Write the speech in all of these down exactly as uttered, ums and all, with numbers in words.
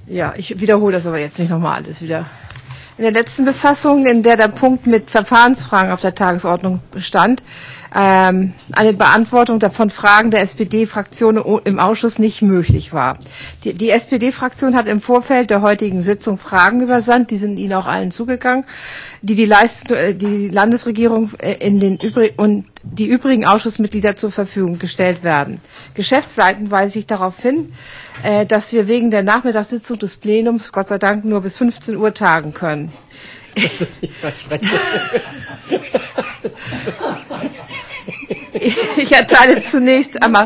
Ja, ich wiederhole das aber jetzt nicht nochmal alles wieder. In der letzten Befassung, in der der Punkt mit Verfahrensfragen auf der Tagesordnung bestand, ähm, eine Beantwortung davon Fragen der S P D-Fraktion im Ausschuss nicht möglich war. Die, die S P D-Fraktion hat im Vorfeld der heutigen Sitzung Fragen übersandt, die sind Ihnen auch allen zugegangen, die die, Leist die Landesregierung in den übrigen und die übrigen Ausschussmitglieder zur Verfügung gestellt werden. Geschäftsleitend weise ich darauf hin, äh, dass wir wegen der Nachmittagssitzung des Plenums Gott sei Dank nur bis fünfzehn Uhr tagen können. Ich erteile zunächst einmal.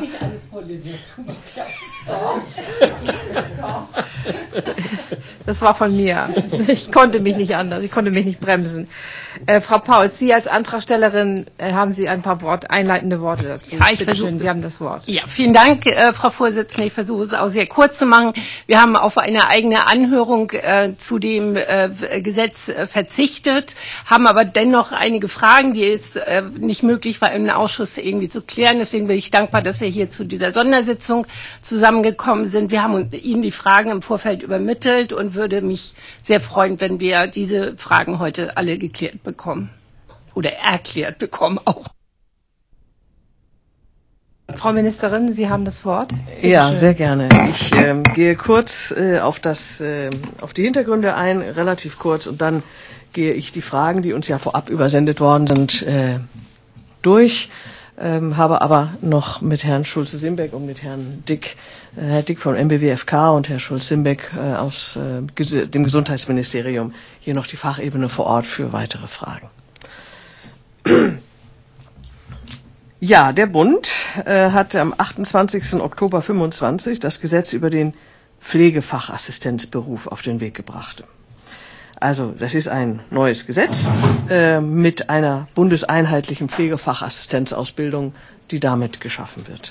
Das war von mir. Ich konnte mich nicht anders. Ich konnte mich nicht bremsen. Äh, Frau Pauls, Sie als Antragstellerin, äh, haben Sie ein paar Wort, einleitende Worte dazu. Ja, ich Bitte schön, Sie haben das Wort. Ja, vielen Dank, äh, Frau Vorsitzende. Ich versuche es auch sehr kurz zu machen. Wir haben auf eine eigene Anhörung äh, zu dem äh, Gesetz äh, verzichtet, haben aber dennoch einige Fragen, die es äh, nicht möglich war, im Ausschuss irgendwie zu klären. Deswegen bin ich dankbar, dass wir hier zu dieser Sondersitzung zusammengekommen sind. Wir haben Ihnen die Fragen im Vorfeld übermittelt und würde mich sehr freuen, wenn wir diese Fragen heute alle geklärt bekommen oder erklärt bekommen auch. Frau Ministerin, Sie haben das Wort. Bitte ja, schön. Sehr gerne. Ich äh, gehe kurz äh, auf, das, äh, auf die Hintergründe ein, relativ kurz, und dann gehe ich die Fragen, die uns ja vorab übersendet worden sind, äh, durch. Ähm, habe aber noch mit Herrn Schulze-Simbeck und mit Herrn Dick, äh, Herr Dick vom M B W F K und Herr Schulze-Simbeck äh, aus äh, ges- dem Gesundheitsministerium hier noch die Fachebene vor Ort für weitere Fragen. Ja, der Bund äh, hat am achtundzwanzigsten Oktober fünfundzwanzig das Gesetz über den Pflegefachassistenzberuf auf den Weg gebracht. Also das ist ein neues Gesetz äh, mit einer bundeseinheitlichen Pflegefachassistenzausbildung, die damit geschaffen wird.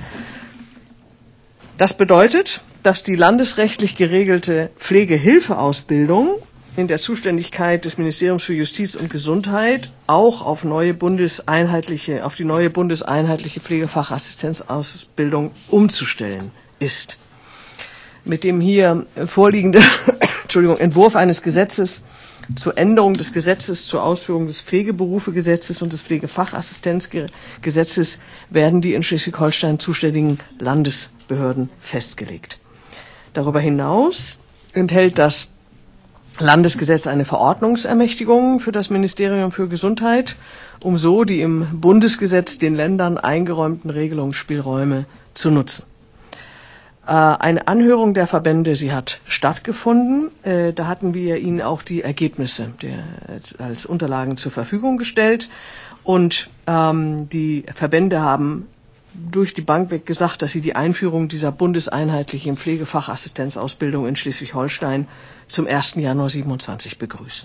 Das bedeutet, dass die landesrechtlich geregelte Pflegehilfeausbildung in der Zuständigkeit des Ministeriums für Justiz und Gesundheit auch auf neue bundeseinheitliche, auf die neue bundeseinheitliche Pflegefachassistenzausbildung umzustellen ist. Mit dem hier vorliegenden Entschuldigung, Entwurf eines Gesetzes zur Änderung des Gesetzes zur Ausführung des Pflegeberufegesetzes und des Pflegefachassistenzgesetzes werden die in Schleswig-Holstein zuständigen Landesbehörden festgelegt. Darüber hinaus enthält das Landesgesetz eine Verordnungsermächtigung für das Ministerium für Gesundheit, um so die im Bundesgesetz den Ländern eingeräumten Regelungsspielräume zu nutzen. Eine Anhörung der Verbände, sie hat stattgefunden. Äh, da hatten wir Ihnen auch die Ergebnisse der, als, als Unterlagen zur Verfügung gestellt. Und ähm, die Verbände haben durch die Bank weg gesagt, dass sie die Einführung dieser bundeseinheitlichen Pflegefachassistenzausbildung in Schleswig-Holstein zum ersten Januar siebenundzwanzig begrüßen.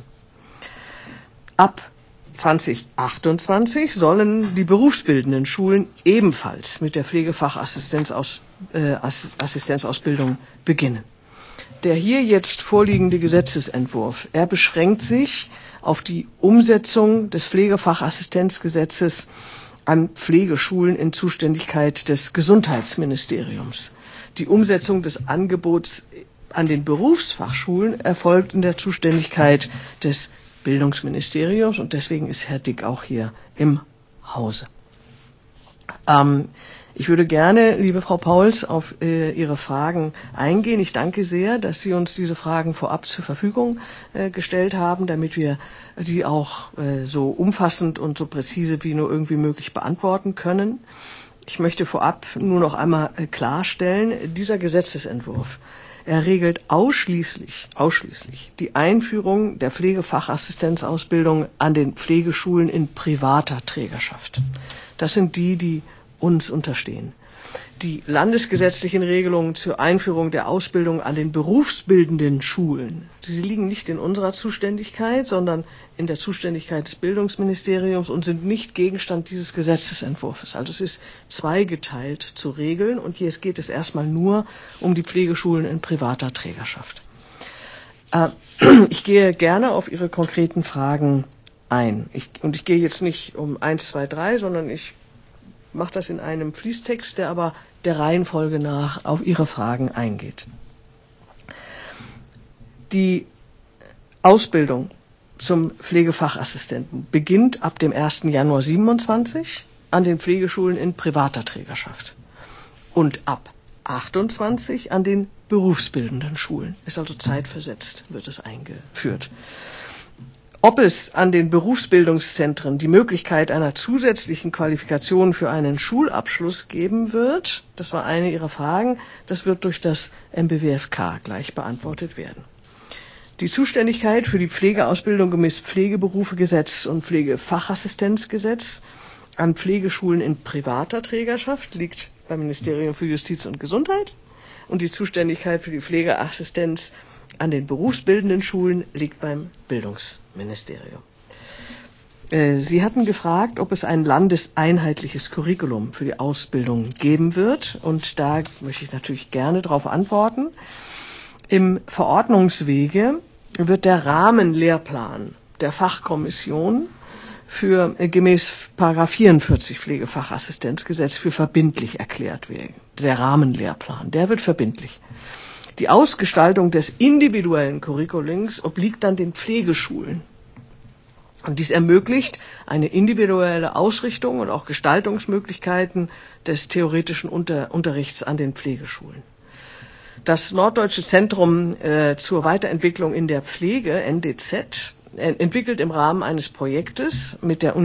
Ab zweitausendachtundzwanzig sollen die berufsbildenden Schulen ebenfalls mit der Pflegefachassistenzausbildung äh, Assistenzausbildung beginnen. Der hier jetzt vorliegende Gesetzesentwurf, er beschränkt sich auf die Umsetzung des Pflegefachassistenzgesetzes an Pflegeschulen in Zuständigkeit des Gesundheitsministeriums. Die Umsetzung des Angebots an den Berufsfachschulen erfolgt in der Zuständigkeit des Bildungsministeriums, und deswegen ist Herr Dick auch hier im Hause. Ähm, ich würde gerne, liebe Frau Pauls, auf äh, Ihre Fragen eingehen. Ich danke sehr, dass Sie uns diese Fragen vorab zur Verfügung äh, gestellt haben, damit wir die auch äh, so umfassend und so präzise wie nur irgendwie möglich beantworten können. Ich möchte vorab nur noch einmal äh, klarstellen, dieser Gesetzesentwurf, er regelt ausschließlich, ausschließlich die Einführung der Pflegefachassistenzausbildung an den Pflegeschulen in privater Trägerschaft. Das sind die, die uns unterstehen. Die landesgesetzlichen Regelungen zur Einführung der Ausbildung an den berufsbildenden Schulen, sie liegen nicht in unserer Zuständigkeit, sondern in der Zuständigkeit des Bildungsministeriums und sind nicht Gegenstand dieses Gesetzesentwurfs. Also es ist zweigeteilt zu regeln, und hier geht es erstmal nur um die Pflegeschulen in privater Trägerschaft. Äh, ich gehe gerne auf Ihre konkreten Fragen ein. Ich, und ich gehe jetzt nicht um eins, zwei, drei, sondern ich mache das in einem Fließtext, der aber der Reihenfolge nach auf Ihre Fragen eingeht. Die Ausbildung zum Pflegefachassistenten beginnt ab dem ersten Januar siebenundzwanzig an den Pflegeschulen in privater Trägerschaft und ab achtundzwanzig an den berufsbildenden Schulen. Ist also zeitversetzt, wird es eingeführt. Ob es an den Berufsbildungszentren die Möglichkeit einer zusätzlichen Qualifikation für einen Schulabschluss geben wird, das war eine Ihrer Fragen, das wird durch das M B W F K gleich beantwortet werden. Die Zuständigkeit für die Pflegeausbildung gemäß Pflegeberufegesetz und Pflegefachassistenzgesetz an Pflegeschulen in privater Trägerschaft liegt beim Ministerium für Justiz und Gesundheit und die Zuständigkeit für die Pflegeassistenz an den berufsbildenden Schulen liegt beim Bildungsministerium. Äh, Sie hatten gefragt, ob es ein landeseinheitliches Curriculum für die Ausbildung geben wird. Und da möchte ich natürlich gerne darauf antworten. Im Verordnungswege wird der Rahmenlehrplan der Fachkommission für äh, gemäß Paragraph vierundvierzig Pflegefachassistenzgesetz für verbindlich erklärt werden. Der Rahmenlehrplan, der wird verbindlich. Die Ausgestaltung des individuellen Curriculums obliegt dann den Pflegeschulen. Und dies ermöglicht eine individuelle Ausrichtung und auch Gestaltungsmöglichkeiten des theoretischen Unter- Unterrichts an den Pflegeschulen. Das Norddeutsche Zentrum äh, zur Weiterentwicklung in der Pflege, N D Z, entwickelt im Rahmen eines Projektes mit der